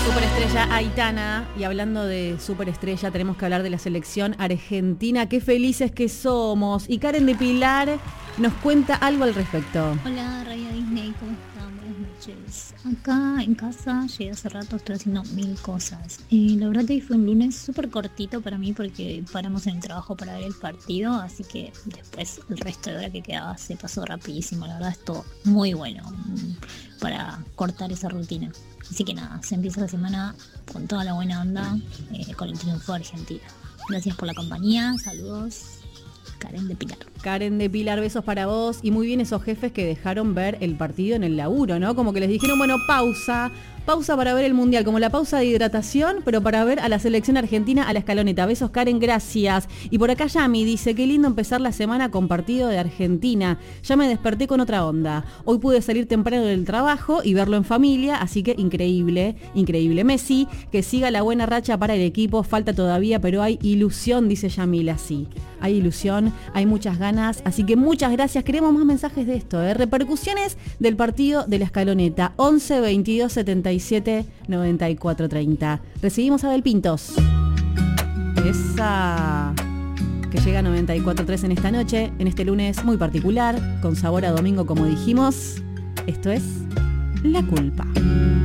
Superestrella Aitana, y hablando de superestrella tenemos que hablar de la selección argentina. Qué felices que somos. Y Karen de Pilar nos cuenta algo al respecto. Hola, Radio Disney, ¿cómo están? Buenas noches. Acá en casa llegué hace rato, estoy haciendo mil cosas. La verdad que hoy fue un lunes súper cortito para mí porque paramos en el trabajo para ver el partido, así que después el resto de hora que quedaba se pasó rapidísimo. La verdad es todo muy bueno para cortar esa rutina. Así que nada, se empieza la semana con toda la buena onda, con el triunfo de Argentina. Gracias por la compañía, saludos. Karen de Pilar. Karen de Pilar, besos para vos. Y muy bien esos jefes que dejaron ver el partido en el laburo, ¿no? Como que les dijeron, bueno, pausa para ver el Mundial, como la pausa de hidratación, pero para ver a la selección argentina a la escaloneta. Besos, Karen, gracias. Y por acá Yami dice, qué lindo empezar la semana con partido de Argentina. Ya me desperté con otra onda. Hoy pude salir temprano del trabajo y verlo en familia, así que increíble, increíble. Messi, que siga la buena racha para el equipo, falta todavía, pero hay ilusión, dice Yamila, sí. Hay ilusión, hay muchas ganas, así que muchas gracias. Queremos más mensajes de esto, repercusiones del partido de la escaloneta. 11 22 77 94 30. Recibimos a Abel Pintos. Esa que llega a 94.3 en esta noche, en este lunes muy particular, con sabor a domingo como dijimos. Esto es La Culpa.